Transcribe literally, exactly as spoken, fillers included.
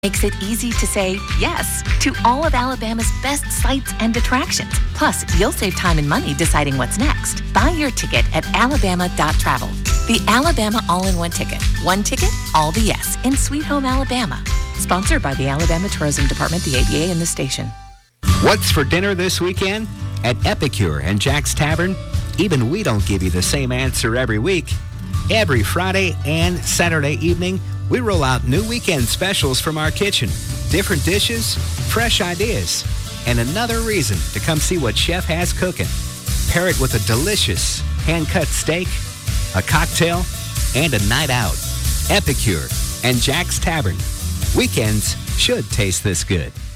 Makes it easy to say yes to all of Alabama's best sights and attractions. Plus, you'll save time and money deciding what's next. Buy your ticket at alabama dot travel. The Alabama All-in-One Ticket. One ticket, all the yes in Sweet Home, Alabama. Sponsored by the Alabama Tourism Department, the A D A, and the station. What's for dinner this weekend? At Epicure and Jack's Tavern, even we don't give you the same answer every week. Every Friday and Saturday evening, we roll out new weekend specials from our kitchen. Different dishes, fresh ideas, and another reason to come see what Chef has cooking. Pair it with a delicious hand-cut steak, a cocktail, and a night out. Epicure and Jack's Tavern. Weekends should taste this good.